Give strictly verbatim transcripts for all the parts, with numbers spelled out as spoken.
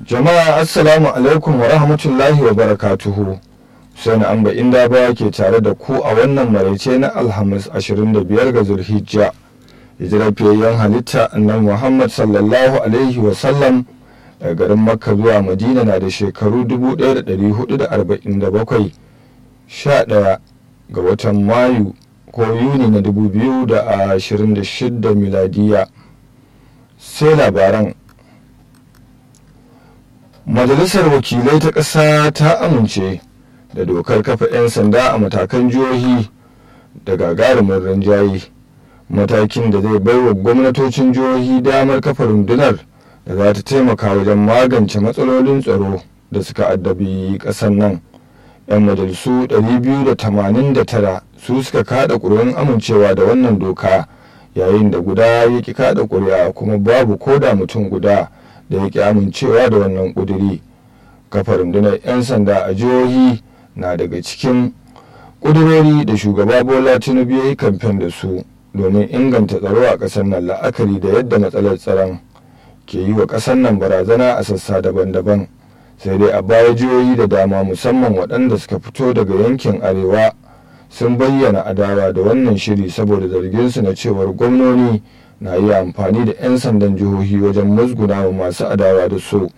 Jama'a assalamu alaikum wa rahmatullahi wa barakatuhu. Sani Amba inda baya ke tare da ku a wannan maraice na Alhamis ashirin da biyar ga Zulhijja. Hijirar fiyayyen halitta annabi Muhammad sallallahu alaihi wa sallam daga garin Makka zuwa Madina na da shekaru dubu ɗaya da ɗari hudu da arba'in da bakwai, sha ɗaya ga watan Mayu ko Yuni na dubu biyu da ashirin da shida miladiya. Sai labaran. Majalisar Wakilai ta ƙasa ta amince da dokar kafa 'yan sanda a matakan jihohi da gagarumin rinjaye, matakin da zai baiwa gwamnatocin jihohi damar kafa rundunar da za ta taimaka wajen magance matsalolin tsaro da suka addabi ƙasar nan. 'Yan majalisu ɗari biyu da tamanin da tara su suka kada ƙuri'un amincewa da wannan doka, yayin da guda ya ƙi kada ƙuri'a, kuma babu koda mutum guda da ya ƙi amincewa da wannan ƙuduri. Kafa rundunar 'yan sanda a jihohi na daga cikin ƙudurori da shugaba Bola Tinubu ya yi kamfen da su domin inganta tsaro a ƙasar nan, la'akari da yadda matsalar tsaron ke yi wa ƙasar nan barazana a sassa daban-daban. Sai dai a baya jihohi da dama, musamman waɗanda suka fito daga yankin arewa, sun bayyana adawa da wannan shiri saboda zarginsu na cewar gwamnoni na yi amfani da 'yan sandan jihohi wajen musguna wa masu adawa da su.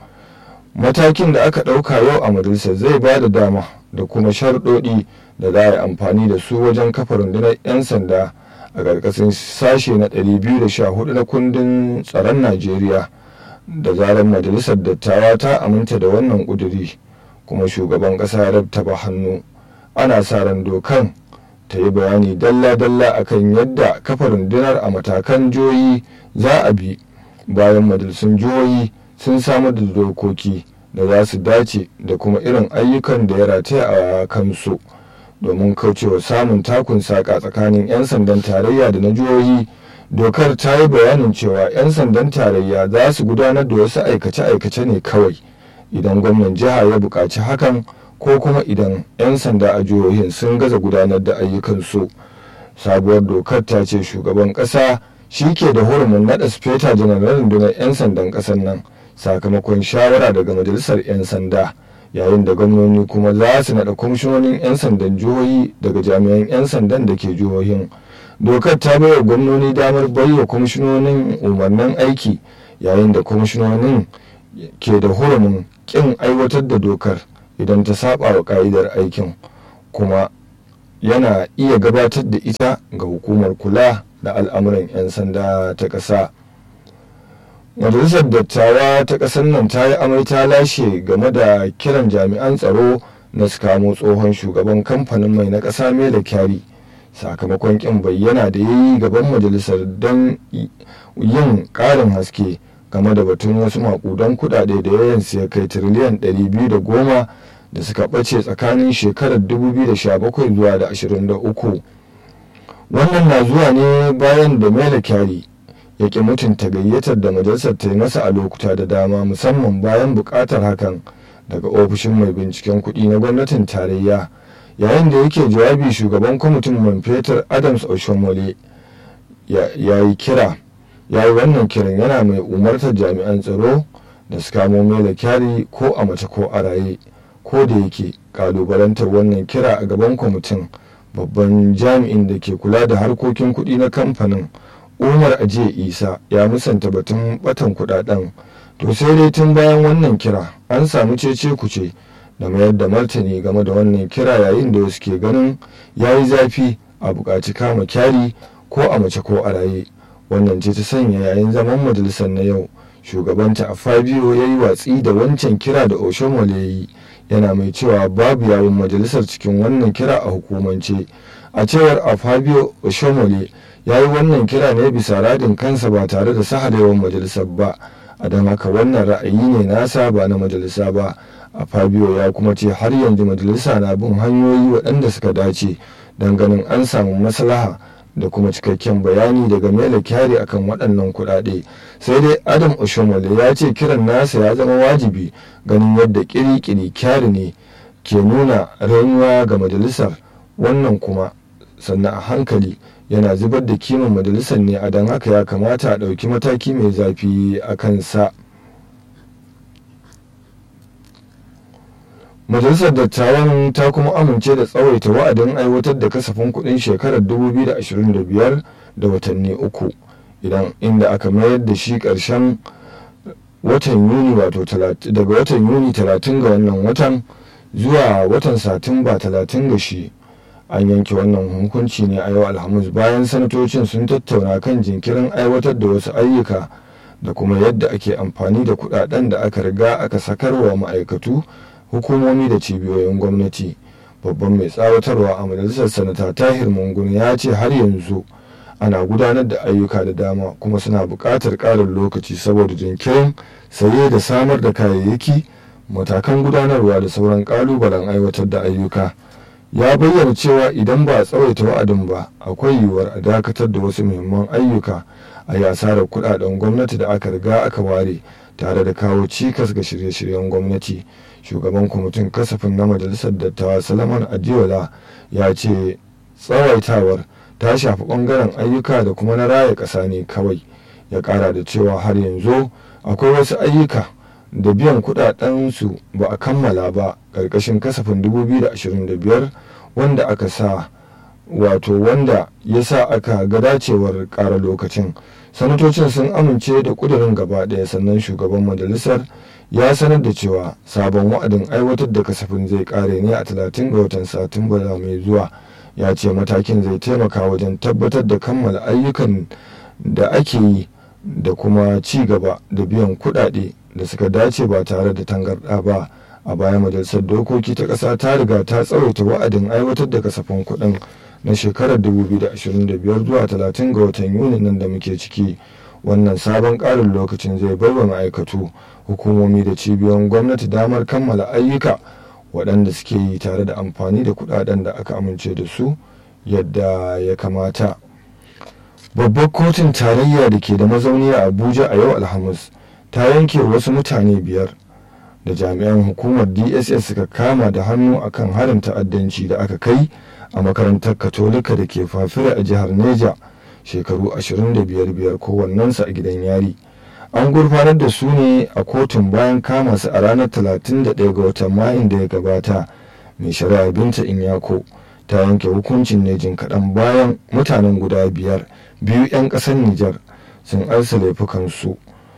Matakin da aka ɗauka yau a majalisar zai ba da dama da kuma sharɗoɗi da za a yi amfani da su wajen kafa rundunar 'yan sanda a ƙarƙashin sashe na ɗari biyu da sha hudu na kundin tsaron Najeriya. Da zarar majalisar dattawa ta aminta da wannan ƙuduri kuma shugaban ƙasa ya rattaba hannu, ana sa ran dokan ta yi bayani dalla-dalla akan yadda kafa rundunar a matakan jihohi za a bi bayan majalisun jihohi sun samar da dokoki da za su dace da kuma irin ayyukan da ya rataya a kansu, domin kaucewa samun takun saƙa tsakanin 'yan sandan tarayya da na jihohi. Dokar ta yi bayanin cewa 'yan sandan tarayya za su gudanar da wasu aikace-aikace ne kawai idan gwamnan jiha ya buƙaci hakan, ko kuma idan 'yan sanda a jihohin sun gaza gudanar da ayyukansu. Sabuwar dokar ta ce shugaban ƙasa shi ke da hurumin naɗa sufeta janar na rundunar 'yan sandan ƙasar nan sakamakon shawara daga majalisar 'yan sanda, yayin da gwamnoni kuma za su naɗa kwamishinonin 'yan sandan jihohi daga jami'an 'yan sandan da ke jihohin. Dokar ta bai wa gwamnoni damar baiwa kwamishinonin umarnin aiki, yayin da kwamishinonin ke da hurumin ƙin aiwatar da dokar idan ta saba wa ka'idar aikin, kuma yana iya gabatar da ita ga hukumar kula da al'amuran 'yan sanda ta ƙasa. Majalisar dattawa ta ƙasar nan ta yi amai ta lashe game da kiran jami'an tsaro na su kamo tsohon shugaban kamfanin mai na ƙasa Mele Kyari, sakamakon ƙin bayyana da ya yi gaban majalisar don yin ƙarin haske game da batun wasu maƙudan kuɗaɗe da yawansu ya kai tiriliyan ɗari biyu da goma da suka ɓace tsakanin shekarar dubu biyu da sha bakwai zuwa da ashirin da uku. Wannan na zuwa ne bayan da Mele Kyari ya ƙi mutunta gayyatar da majalisar ta yi masa a lokuta da dama, musamman bayan buƙatar hakan daga ofishin mai binciken kuɗi na gwamnatin tarayya. Yayin da yake jawabi, shugaban kwamitin man fetur Adams Oshomole ya yi kira ya yi wannan kiran, yana mai umartar jami'an tsaro da su kamo Mele Kyari ko a mace ko a raye. Ko da yake kalubalantar wannan kira a gaban kwamitin, babban jami'in da ke kula da harkokin kuɗi na kamfanin Umar Ajiye Isa ya musanta batun batan kuɗaɗen. To sai dai tun bayan wannan kira an samu cece kuce da mayar da martani game da wannan kira, yayin da wasu ke ganin ya yi zafi a buƙaci kama Kyari ko a mace ko a raye. Wannan ce ta sanya yayin zaman majalisar na yau shugabanta Afabio ya yi watsi da wancan kira da Oshomole ya yi, yana mai cewa babu yawun majalisar cikin wannan kira a hukumance. A cewar Afabio, Oshomole ya yi wannan kira ne bisa radin kansa ba tare da sahalewar majalisar ba, a don haka wannan ra'ayi ne nasa ba na majalisa ba. Afabio ya kuma ce har yanzu majalisa na bin hanyoyi waɗanda suka dace don ganin an samu maslaha da kuma cikakken bayani daga Mele Kyari akan waɗannan kuɗaɗe. Sai dai Adam Oshomole ya ce kiran nasa ya zama wajibi ganin yadda ƙiri-ƙiri Kyari ne ke nuna rayuwa ga majalisar, wannan kuma sannan a hankali yana zubar da kiman majalisar ne, a don haka ya kamata a ɗauki mataki mai zafi a kansa. Majalisar Dattawan ta kuma amince da tsawaita wa'adin aiwatar da kasafin kuɗin shekarar dubu biyu da ashirin da biyar da watanni uku, idan inda aka mayar da shi ƙarshen watan Yuni, wato daga watan Yuni talatin ga wannan watan zuwa watan Satumba talatin ga shi. An yanke wannan hukunci ne a yau Alhamis bayan sanatocin sun tattauna kan jinkirin aiwatar da wasu ayyuka da kuma yadda ake amfani da kuɗaɗen da aka riga aka sakarwa ma'aikatu, hukumomi da cibiyoyin gwamnati. Babban mai tsawatarwa a majalisar sanata Tahir Mungun ya ce har yanzu ana gudanar da ayyuka da dama kuma suna buƙatar ƙarin lokaci saboda jinkirin saye da samar da kayayyaki, matakan gudanarwa da sauran ƙalubalen aiwatar da ayyuka. Ya bayyana cewa idan ba a tsawaita wa'adin ba akwai yiwuwar a dakatar da wasu muhimman ayyuka a yi asarar kuɗaɗen gwamnati da aka riga aka ware, tare da kawo cikas ga shirye-shiryen gwamnati. Shugaban kwamitin kasafin na majalisar dattawa Salaman Adiola ya ce tsawaitawar ta shafi ɓangaren ayyuka da kuma na raya ƙasa ne kawai. Ya ƙara da cewa har yanzu akwai wasu ayyuka da biyan kuɗaɗensu ba a kammala ba ƙarƙashin kasafin dubu biyu da ashirin da biyar wanda aka sa wato wanda ya sa aka ga dacewar ƙara lokacin. Sanatocin sun amince da ƙudurin gaba ɗaya, sannan shugaban majalisar ya sanar da cewa sabon wa'adin aiwatar da kasafin zai ƙare ne a talatin ga watan Satumba mai zuwa. Ya ce matakin zai taimaka wajen tabbatar da kammala ayyukan da ake yi da kuma ci gaba da biyan kuɗaɗe da suka dace ba tare da tangarɗa ba. A baya majalisar dokoki ta ƙasa ta riga ta tsawaita wa'adin aiwatar da kasafin kuɗin na shekarar dubu biyu da ashirin da biyar zuwa talatin ga watan Yuni nan da muke ciki. Wannan sabon ƙarin lokacin zai bai wa ma'aikatu, hukumomi da cibiyoyin gwamnati damar kammala ayyuka waɗanda suke yi tare da amfani da kuɗaɗen da aka amince da su yadda ya kamata. Babbar kotun tarayya da ke da mazauni a Abuja a yau Alhamis ta yanke wasu mutane biyar da jami'an hukumar D S S suka kama da hannu akan harin ta'addanci da aka kai a makarantar Katolika da ke Fafire a jihar Neja, shekaru ashirin da biyar biyar kowannensu a gidan yari. An gurfanar da su ne a kotun bayan kama su a ranar talatin da ɗaya ga watan Mayun da ya gabata. Mai shari'a Binta Inyako ta yanke hukuncin ne jin kaɗan bayan mutanen guda biyar, biyu 'yan ƙasar Nijar, sun arsa laifukansu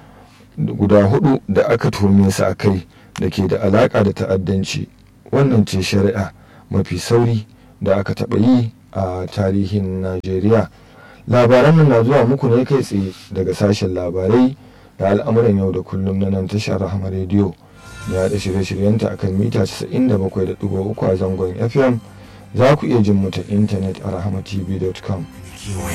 guda hudu da aka tuhume su a kai da ke da alaƙa da ta'addanci. Wannan ce shari'a mafi sauri da aka taɓa yi a tarihin Najeriya. Labaran nan na zuwa muku ne kai tsaye daga sashen labarai da al'amuran yau da kullum na nan tashar Rahama Rediyo. Ya da shirye-shiryenta akan mita casa'in da bakwai da ɗigo uku a zangon F M. Za ku iya jin mu ta intanet a rahama t v dot com.